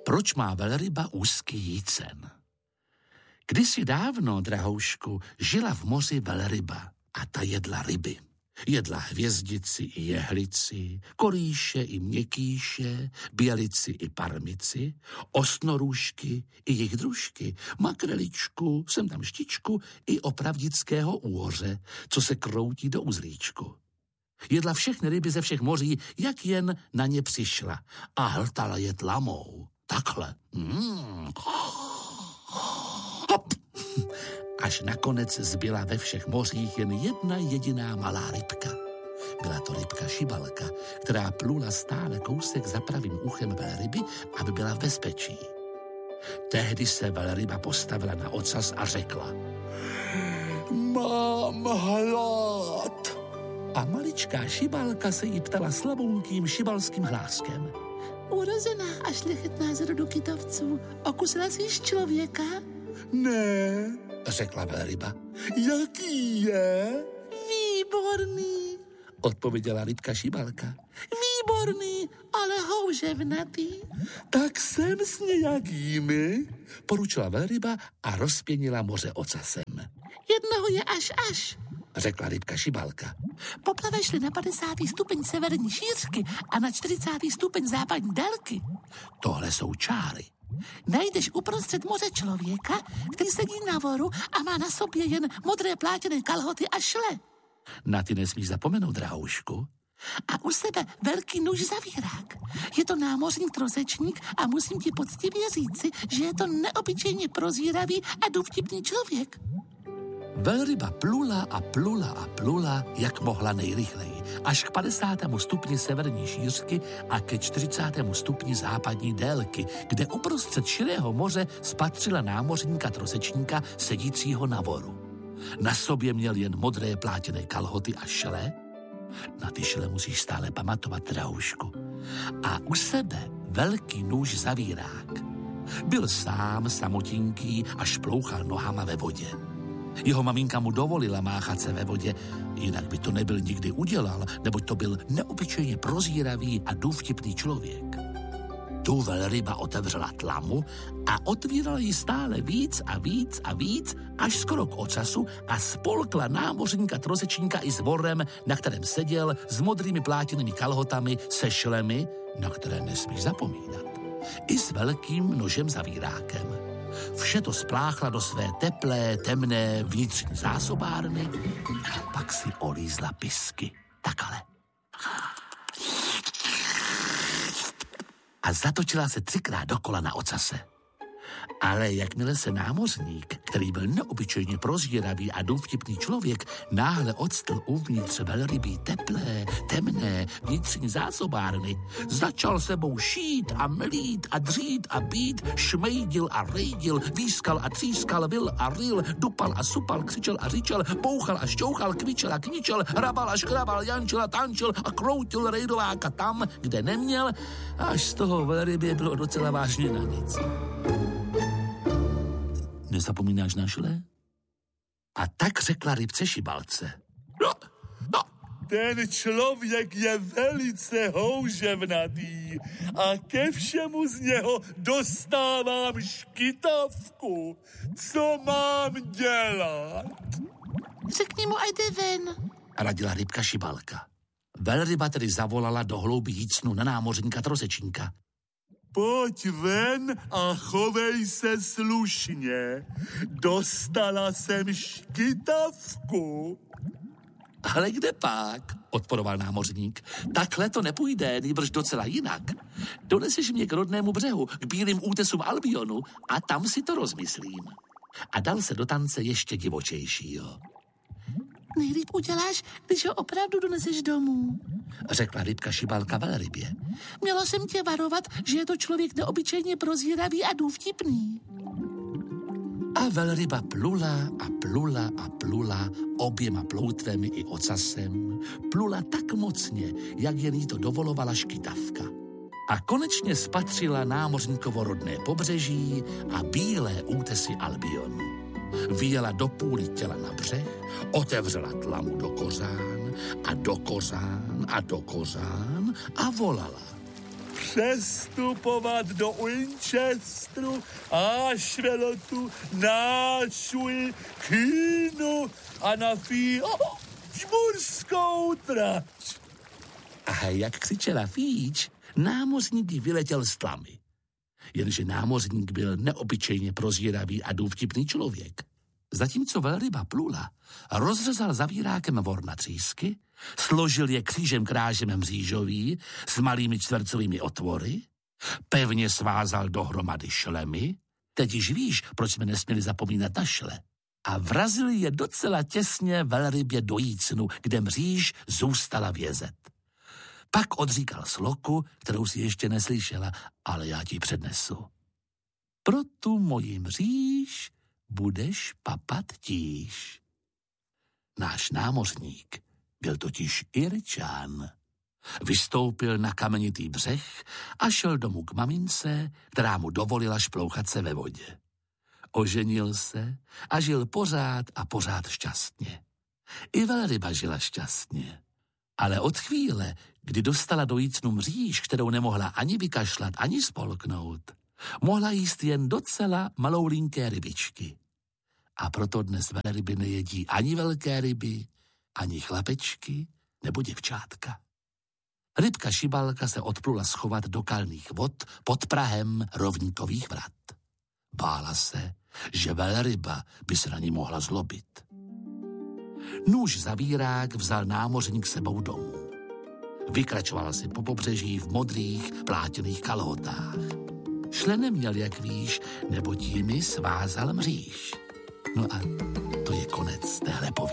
Proč má velryba úzký jícen? Kdysi dávno, drahoušku, žila v moři velryba a ta jedla ryby. Jedla hvězdici i jehlici, korýše i měkýše, bělici i parmici, osnorůžky i jejich družky, makreličku, sem tam štičku i opravdického úhoře, co se kroutí do uzlíčku. Jedla všechny ryby ze všech moří, jak jen na ně přišla a hltala je tlamou. Takhle. Hop. Až nakonec zbyla ve všech mořích jen jedna jediná malá rybka. Byla to rybka Šibalka, která plula stále kousek za pravým uchem velryby, aby byla v bezpečí. Tehdy se velryba postavila na ocas a řekla: Mám hlad. A maličká Šibalka se jí ptala slabounkým šibalským hláskem: Urozená a šlechetná z rodu kytovců, okusila jsi již člověka? Ne, řekla velryba. Jaký je? Výborný, odpověděla rybka Šibalka. Výborný, ale houževnatý. Tak jsem s nějakými, poručila velryba a rozpěnila moře ocasem. Jednoho je až, řekla rybka Šibalka. Poplaveš-li na 50. stupeň severní šířky a na 40. stupeň západní délky. Tohle jsou čáry. Najdeš uprostřed moře člověka, který sedí na voru a má na sobě jen modré plátěné kalhoty a šle. Na ty nesmíš zapomenout, drahoušku. A u sebe velký nůž zavírák. Je to námořní trosečník a musím ti poctivě říci, že je to neobyčejně prozíravý a důvtipný člověk. Velryba plula a plula a plula, jak mohla nejrychleji, až k 50. stupni severní šířky a ke 40. stupni západní délky, kde uprostřed širého moře spatřila námořníka trosečníka sedícího na voru. Na sobě měl jen modré plátěné kalhoty a šle. Na ty šle musíš stále pamatovat, drahoušku. A u sebe velký nůž zavírák. Byl sám, samotinký a šplouchal nohama ve vodě. Jeho maminka mu dovolila máchat se ve vodě, jinak by to nebyl nikdy udělal, neboť to byl neobyčejně prozíravý a důvtipný člověk. Tu velryba otevřela tlamu a otvírala ji stále víc a víc a víc, až skoro k ocasu a spolkla námořníka trosečníka i s vorem, na kterém seděl, s modrými plátěnými kalhotami, se šlemi, na které nesmíš zapomínat, i s velkým nožem zavírákem. Vše to spláchla do své teplé, temné vnitřní zásobárny a pak si olízla pisky. Takhle. A zatočila se 3krát dokola na ocase. Ale jakmile se námořník, který byl neobyčejně prozíravý a důvtipný člověk, náhle odstl uvnitř velrybí teplé, temné vnitřní zásobárny, začal sebou šít a mlít a dřít a být, šmejdil a rejdil, výskal a třískal, vil a ril, dupal a supal, křičel a řičel, bouchal a šťouchal, kvičel a kničel, hrabal a škrabal, jančil a tančil a kroutil rejdováka tam, kde neměl, až z toho velrybě bylo docela vážně na nic. Nezapomínáš na šle? A tak řekla rybce Šibalce. No, ten člověk je velice houževnatý a ke všemu z něho dostávám škytavku. Co mám dělat? Řekni mu, ať jde ven, radila rybka Šibalka. Velryba tedy zavolala do hloubi jícnu na námořníka trosečníka. Pojď ven a chovej se slušně. Dostala jsem škytavku. Ale kde pak? Odporoval námořník. Takhle to nepůjde, nýbrž docela jinak. Doneseš mě k rodnému břehu, k bílým útesům Albionu a tam si to rozmyslím. A dal se do tance ještě divočejšího. Nejlíp uděláš, když ho opravdu doneseš domů, řekla rybka Šibalka velrybě. Měla jsem tě varovat, že je to člověk neobyčejně prozíravý a důvtipný. A velryba plula a plula a plula oběma ploutvemi i ocasem. Plula tak mocně, jak jen jí to dovolovala škytavka. A konečně spatřila námořníkovo rodné pobřeží a bílé útesy Albionu. Vyjela do půly těla na břeh, otevřela tlamu do kořán a do kořán a do kořán a volala. přestupovat do Winchesteru až velotu nášuji kínu a na žmurskou trať. A jak křičela Fíč, námořník vyletěl z tlamy. Jenže námořník byl neobyčejně prozíravý a důvtipný člověk. Zatímco velryba plula, rozřezal zavírákem vorna třísky, složil je křížem krážem mřížový s malými čtvercovými otvory, pevně svázal dohromady šlemy, teď již víš, proč jsme nesměli zapomínat na šle, a vrazil je docela těsně velrybě do jícnu, kde mříž zůstala vězet. Pak odříkal sloku, kterou si ještě neslyšela, ale já ti přednesu. Pro tu moji mříž budeš papat tíž. Náš námořník byl totiž Irčan. Vystoupil na kamenitý břeh a šel domů k mamince, která mu dovolila šplouchat se ve vodě. Oženil se a žil pořád a pořád šťastně. I velryba žila šťastně. Ale od chvíle, kdy dostala do jícnu mříž, kterou nemohla ani vykašlat, ani spolknout, mohla jíst jen docela maloulinké rybičky. A proto dnes velryby nejedí ani velké ryby, ani chlapečky nebo děvčátka. Rybka Šibalka se odplula schovat do kalných vod pod prahem rovníkových vrat. Bála se, že velryba by se na ní mohla zlobit. Nůž zavírák vzal námořník sebou domů. Vykračoval si po pobřeží v modrých plátěných kalhotách. Šle neměl, jak víš, neboť jimi svázal mříž. No a to je konec téhle povídky.